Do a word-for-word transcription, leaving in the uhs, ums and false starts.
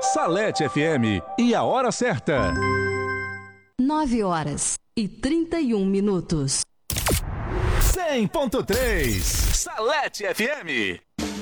Salete F M e a hora certa. nove horas e trinta e um minutos. cem ponto três Salete F M.